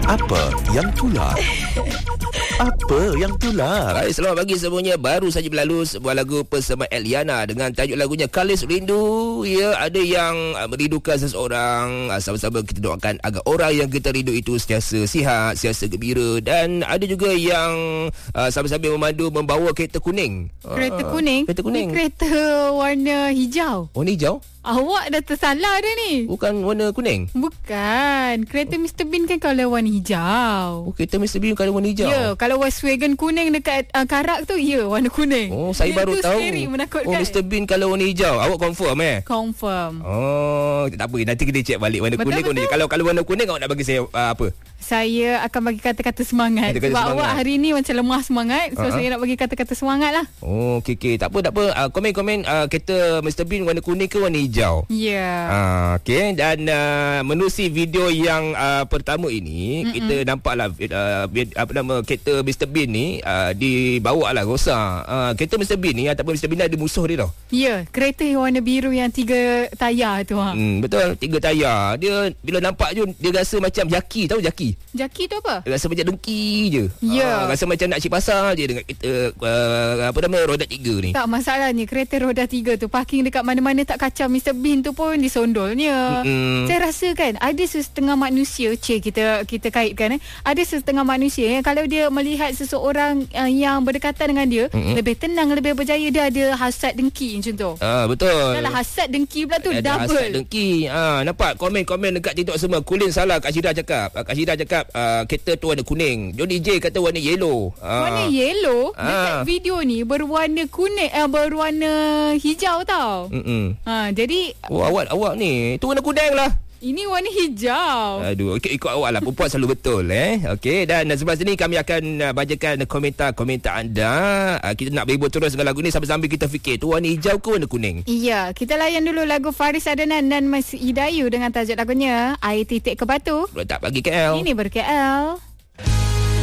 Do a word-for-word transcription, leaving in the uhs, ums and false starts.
Apa yang tular? Apa yang tular? Baik, selamat pagi semuanya. Baru saja berlalu sebuah lagu bersama Eliana dengan tajuk lagunya Kalis Rindu. Ya, ada yang uh, merindukan seseorang. Uh, sama-sama kita doakan agar orang yang kita rindu itu sentiasa sihat, sentiasa gembira. Dan ada juga yang uh, sama-sama memandu membawa kereta kuning. Kereta Uh, kuning? Kereta kuning. Ni kereta warna hijau. Warna hijau? Awak dah tersalah dah ni. Bukan warna kuning? Bukan. Kereta mister Bean kan kalau warna hijau. Oh, kereta mister Bean kalau warna hijau? Ya, kalau Volkswagen kuning dekat uh, Karak tu, ya, warna kuning. Oh, saya Dia baru tu tahu. scary, menakutkan. Oh, mister Bean kalau warna hijau. Awak confirm eh? Confirm. Oh, tak apa. Nanti kita check balik warna Betul, kuning. betul. Kalau kalau warna kuning awak nak bagi saya uh, apa? Saya akan bagi kata-kata semangat. Kata-kata Sebab semangat. awak hari ni macam lemah semangat. So, Uh-huh. saya nak bagi kata-kata semangat lah. Oh, okey okey. Tak apa tak apa. Uh, komen-komen uh, kereta mister Bean warna kuning ke warna hijau? Ya. Yeah. Ah, okey, dan uh, menerusi video yang uh, pertama ini, Mm-mm. kita nampaklah uh, apa nama kereta mister Bean ni uh, dibawa lah rosak. Uh, kereta mister Bean ni ataupun mister Bean ada musuh dia tau. Ya, yeah, kereta yang warna biru yang tiga tayar tu ha. Hmm, betul, tiga tayar. Dia bila nampak je dia rasa macam jaki, tahu jaki? Jaki tu apa? Dia rasa macam dengki je. Ya. Ah, rasa macam nak cik pasar je dengan kereta uh, apa nama roda tiga ni. Tak, masalahnya kereta roda tiga tu parking dekat mana-mana tak kacau mister Bean tu pun disondolnya. Mm-mm. Saya rasa kan ada setengah manusia, cik kita kita kaitkan eh. Ada setengah manusia yang kalau dia melihat seseorang uh, yang berdekatan dengan dia, Mm-mm. lebih tenang, lebih berjaya, dia ada hasad dengki macam tu. Ah, betul. Kalau hasad dengki pula tu ada double. hasad dengki. Ah, nampak komen-komen dekat TikTok semua. Kulin salah Kak Syirah cakap. Kak Syirah cakap uh, kereta tu warna kuning. Johnny J kata warna yellow. Ah. Warna yellow Ah. dekat video ni berwarna kuning, uh, berwarna hijau tau. Mm-mm. Ha, jadi Oh, awak awak ni tu warna kuning lah. ini warna hijau. Aduh, ikut, ikut awak lah. Perempuan selalu betul eh. Okey, dan selepas ini kami akan uh, bacakan komentar-komentar anda. Uh, kita nak berhibur terus dengan lagu ni sambil-sambil kita fikir tu warna hijau ke warna kuning. Iya, kita layan dulu lagu Faris Adanan dan Mas Hidayu dengan tajuk lagunya Air Titik ke Batu. Tak pagi K L. Ini ber-K L.